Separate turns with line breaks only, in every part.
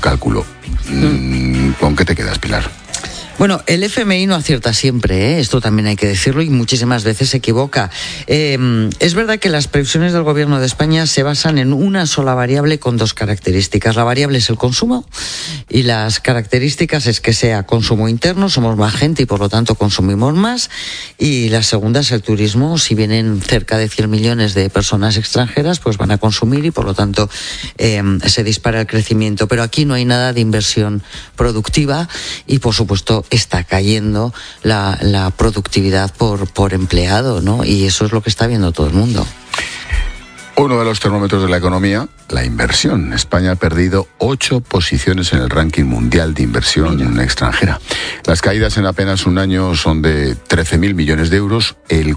cálculo. ¿Con qué te quedas, Pilar?
Bueno, el FMI no acierta siempre, esto también hay que decirlo, y muchísimas veces se equivoca. Es verdad que las previsiones del Gobierno de España se basan en una sola variable con dos características. La variable es el consumo y las características es que sea consumo interno, somos más gente y por lo tanto consumimos más. Y la segunda es el turismo. Si vienen cerca de 100 millones de personas extranjeras, pues van a consumir y por lo tanto se dispara el crecimiento. Pero aquí no hay nada de inversión productiva y por supuesto está cayendo la productividad por empleado, ¿no? Y eso es lo que está viendo todo el mundo.
Uno de los termómetros de la economía, la inversión. España ha perdido 8 posiciones en el ranking mundial de inversión extranjera. Las caídas en apenas un año son de 13.000 millones de euros, el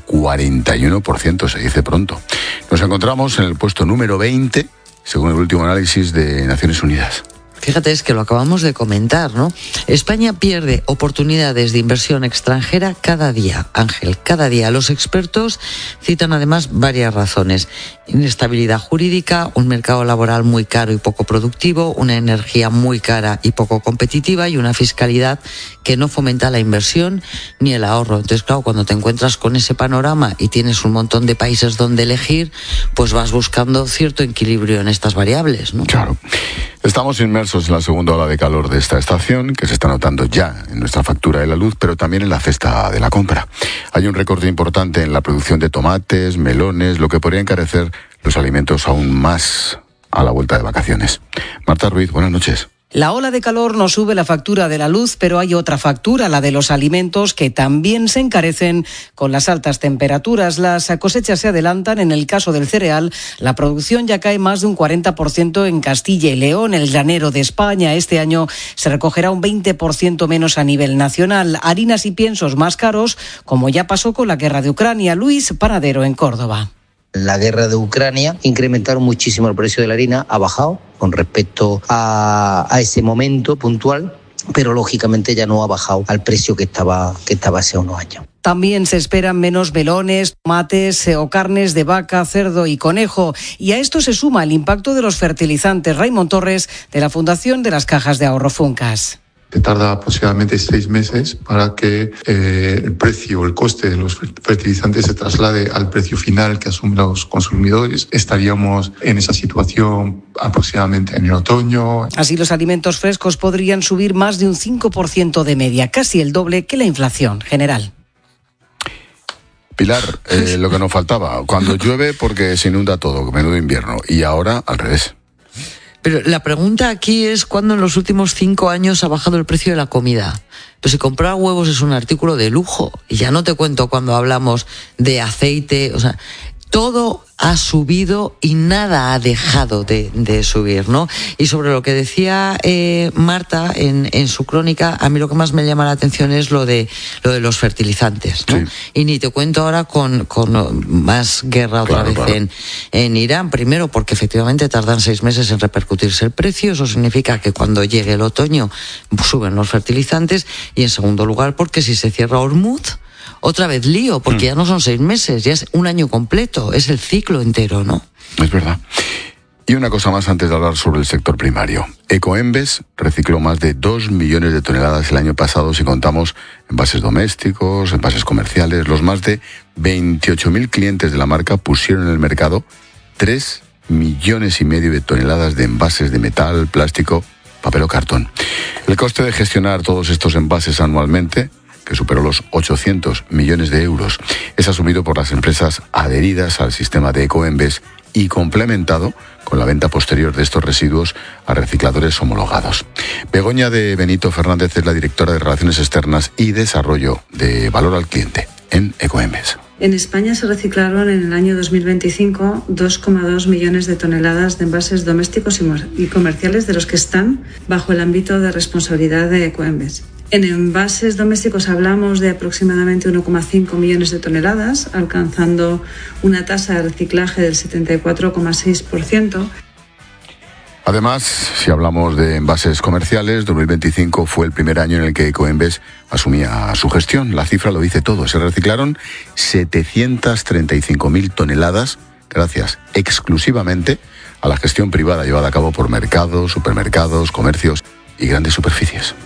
41%, se dice pronto. Nos encontramos en el puesto número 20, según el último análisis de Naciones Unidas.
Fíjate, es que lo acabamos de comentar, ¿no? España pierde oportunidades de inversión extranjera cada día, Ángel, cada día. Los expertos citan además varias razones. Inestabilidad jurídica, un mercado laboral muy caro y poco productivo, una energía muy cara y poco competitiva y una fiscalidad que no fomenta la inversión ni el ahorro. Entonces, claro, cuando te encuentras con ese panorama y tienes un montón de países donde elegir, pues vas buscando cierto equilibrio en estas variables, ¿no?
Claro. Estamos inmersos en la segunda ola de calor de esta estación, que se está notando ya en nuestra factura de la luz, pero también en la cesta de la compra. Hay un recorte importante en la producción de tomates, melones, lo que podría encarecer los alimentos aún más a la vuelta de vacaciones. Marta Ruiz, buenas noches.
La ola de calor nos sube la factura de la luz, pero hay otra factura, la de los alimentos, que también se encarecen con las altas temperaturas. Las cosechas se adelantan. En el caso del cereal, la producción ya cae más de un 40% en Castilla y León, el granero de España. Este año se recogerá un 20% menos a nivel nacional. Harinas y piensos más caros, como ya pasó con la guerra de Ucrania. Luis Panadero, en Córdoba.
La guerra de Ucrania incrementaron muchísimo el precio de la harina, ha bajado con respecto a ese momento puntual, pero lógicamente ya no ha bajado al precio que estaba hace unos años.
También se esperan menos melones, tomates o carnes de vaca, cerdo y conejo. Y a esto se suma el impacto de los fertilizantes. Raymond Torres, de la Fundación de las Cajas de Ahorro Funcas.
Se tarda aproximadamente 6 meses para que el precio, el coste de los fertilizantes se traslade al precio final que asumen los consumidores. Estaríamos en esa situación aproximadamente en el otoño.
Así, los alimentos frescos podrían subir más de un 5% de media, casi el doble que la inflación general.
Pilar, lo que nos faltaba, cuando llueve porque se inunda todo, menudo invierno, y ahora al revés.
Pero la pregunta aquí es ¿cuándo en los últimos 5 años ha bajado el precio de la comida? Pues si comprar huevos es un artículo de lujo, y ya no te cuento cuando hablamos de aceite, o sea, todo ha subido y nada ha dejado de subir, ¿no? Y sobre lo que decía Marta en su crónica, a mí lo que más me llama la atención es lo de los fertilizantes, ¿no? Sí. Y ni te cuento ahora con más guerra otra vez claro. En Irán. Primero, porque efectivamente tardan 6 meses en repercutirse el precio. Eso significa que cuando llegue el otoño suben los fertilizantes. Y en segundo lugar, porque si se cierra Hormuz, otra vez lío, porque ya no son 6 meses, ya es un año completo, es el ciclo entero, ¿no?
Es verdad. Y una cosa más antes de hablar sobre el sector primario. Ecoembes recicló más de 2 millones de toneladas el año pasado si contamos envases domésticos, envases comerciales. Los más de 28.000 clientes de la marca pusieron en el mercado 3,5 millones de toneladas de envases de metal, plástico, papel o cartón. El coste de gestionar todos estos envases anualmente, que superó los 800 millones de euros, es asumido por las empresas adheridas al sistema de Ecoembes y complementado con la venta posterior de estos residuos a recicladores homologados. Begoña de Benito Fernández es la directora de Relaciones Externas y Desarrollo de Valor al Cliente en Ecoembes.
En España se reciclaron en el año 2025 2,2 millones de toneladas de envases domésticos y comerciales, de los que están bajo el ámbito de responsabilidad de Ecoembes. En envases domésticos hablamos de aproximadamente 1,5 millones de toneladas, alcanzando una tasa de reciclaje del 74,6%.
Además, si hablamos de envases comerciales, 2025 fue el primer año en el que Ecoembes asumía su gestión. La cifra lo dice todo. Se reciclaron 735.000 toneladas, gracias exclusivamente a la gestión privada llevada a cabo por mercados, supermercados, comercios y grandes superficies.